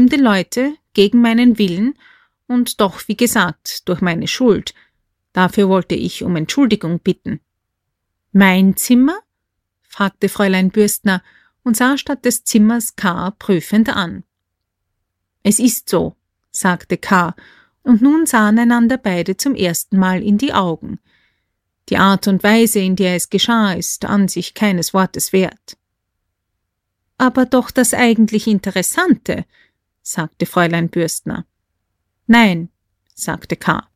fremde Leute, gegen meinen Willen und doch, wie gesagt, durch meine Schuld. Dafür wollte ich um Entschuldigung bitten. »Mein Zimmer?« fragte Fräulein Bürstner und sah statt des Zimmers K. prüfend an. »Es ist so«, sagte K., und nun sahen einander beide zum ersten Mal in die Augen. Die Art und Weise, in der es geschah, ist an sich keines Wortes wert. »Aber doch das eigentlich Interessante«, sagte Fräulein Bürstner. »Nein«, sagte K.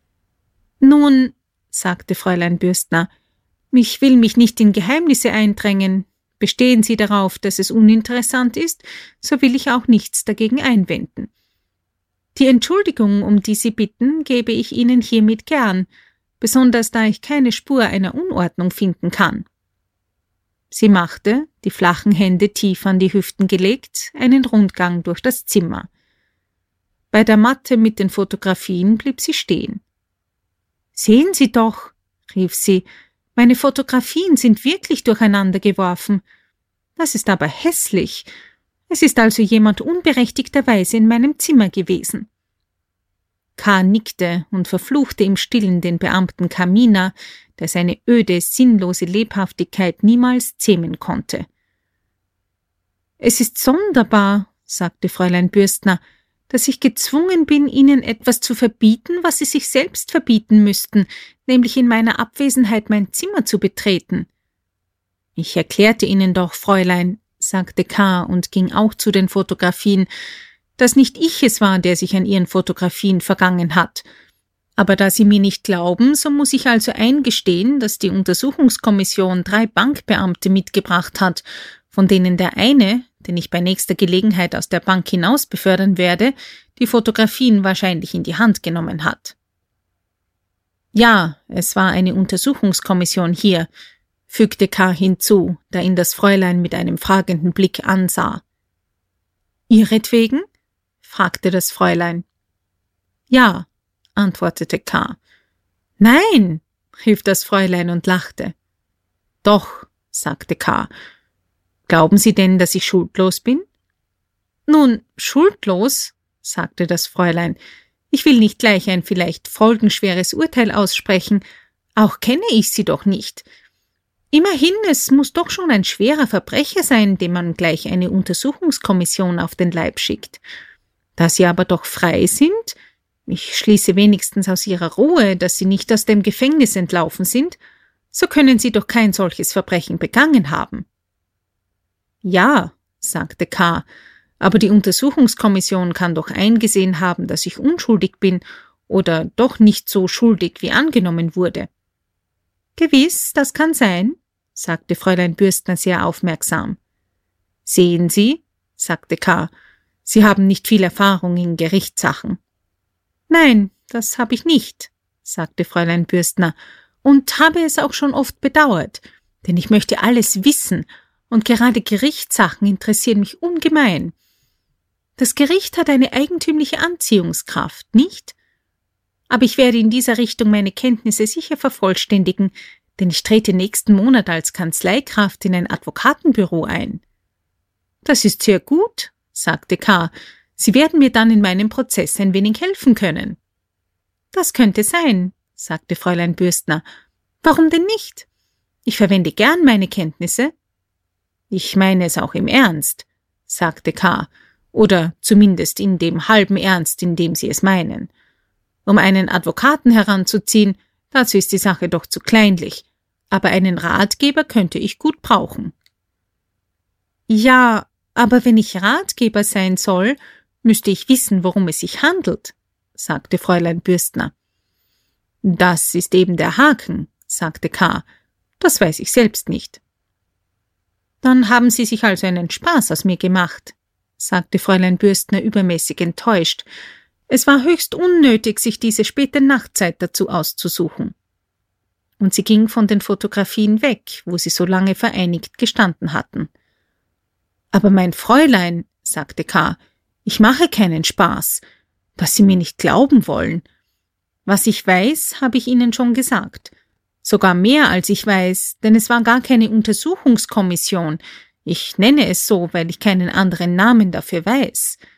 »Nun«, sagte Fräulein Bürstner, »ich will mich nicht in Geheimnisse eindrängen. Bestehen Sie darauf, dass es uninteressant ist, so will ich auch nichts dagegen einwenden. Die Entschuldigung, um die Sie bitten, gebe ich Ihnen hiermit gern, besonders da ich keine Spur einer Unordnung finden kann.« Sie machte, die flachen Hände tief an die Hüften gelegt, einen Rundgang durch das Zimmer. Bei der Matte mit den Fotografien blieb sie stehen. »Sehen Sie doch«, rief sie, »meine Fotografien sind wirklich durcheinander geworfen. Das ist aber hässlich. Es ist also jemand unberechtigterweise in meinem Zimmer gewesen.« K. nickte und verfluchte im Stillen den Beamten Kaminer, der seine öde, sinnlose Lebhaftigkeit niemals zähmen konnte. »Es ist sonderbar«, sagte Fräulein Bürstner, »dass ich gezwungen bin, Ihnen etwas zu verbieten, was Sie sich selbst verbieten müssten, nämlich in meiner Abwesenheit mein Zimmer zu betreten.« »Ich erklärte Ihnen doch, Fräulein«, sagte K. und ging auch zu den Fotografien, »dass nicht ich es war, der sich an Ihren Fotografien vergangen hat. Aber da Sie mir nicht glauben, so muss ich also eingestehen, dass die Untersuchungskommission 3 Bankbeamte mitgebracht hat, von denen der eine, den ich bei nächster Gelegenheit aus der Bank hinaus befördern werde, die Fotografien wahrscheinlich in die Hand genommen hat.« »Ja, es war eine Untersuchungskommission hier«, fügte K. hinzu, da ihn das Fräulein mit einem fragenden Blick ansah. »Ihretwegen?« fragte das Fräulein. »Ja«, antwortete K. »Nein«, rief das Fräulein und lachte. »Doch«, sagte K. »Glauben Sie denn, dass ich schuldlos bin?« »Nun, schuldlos«, sagte das Fräulein, »ich will nicht gleich ein vielleicht folgenschweres Urteil aussprechen, auch kenne ich Sie doch nicht. Immerhin, es muss doch schon ein schwerer Verbrecher sein, dem man gleich eine Untersuchungskommission auf den Leib schickt. Da Sie aber doch frei sind, ich schließe wenigstens aus Ihrer Ruhe, dass Sie nicht aus dem Gefängnis entlaufen sind, so können Sie doch kein solches Verbrechen begangen haben.« »Ja«, sagte K., »aber die Untersuchungskommission kann doch eingesehen haben, dass ich unschuldig bin oder doch nicht so schuldig, wie angenommen wurde.« »Gewiss, das kann sein«, sagte Fräulein Bürstner sehr aufmerksam. »Sehen Sie«, sagte K., »Sie haben nicht viel Erfahrung in Gerichtssachen.« »Nein, das habe ich nicht«, sagte Fräulein Bürstner, »und habe es auch schon oft bedauert, denn ich möchte alles wissen, und gerade Gerichtssachen interessieren mich ungemein. Das Gericht hat eine eigentümliche Anziehungskraft, nicht? Aber ich werde in dieser Richtung meine Kenntnisse sicher vervollständigen, denn ich trete nächsten Monat als Kanzleikraft in ein Advokatenbüro ein.« »Das ist sehr gut«, sagte K., »Sie werden mir dann in meinem Prozess ein wenig helfen können.« »Das könnte sein«, sagte Fräulein Bürstner. »Warum denn nicht? Ich verwende gern meine Kenntnisse.« »Ich meine es auch im Ernst«, sagte K., »oder zumindest in dem halben Ernst, in dem Sie es meinen. Um einen Advokaten heranzuziehen, dazu ist die Sache doch zu kleinlich, aber einen Ratgeber könnte ich gut brauchen.« »Ja, aber wenn ich Ratgeber sein soll, müsste ich wissen, worum es sich handelt«, sagte Fräulein Bürstner. »Das ist eben der Haken«, sagte K., »das weiß ich selbst nicht.« »Dann haben Sie sich also einen Spaß aus mir gemacht«, sagte Fräulein Bürstner übermäßig enttäuscht. Es war höchst unnötig, sich diese späte Nachtzeit dazu auszusuchen. Und sie ging von den Fotografien weg, wo sie so lange vereinigt gestanden hatten. »Aber mein Fräulein«, sagte K., »ich mache keinen Spaß, dass Sie mir nicht glauben wollen. Was ich weiß, habe ich Ihnen schon gesagt. Sogar mehr als ich weiß, denn es war gar keine Untersuchungskommission. Ich nenne es so, weil ich keinen anderen Namen dafür weiß.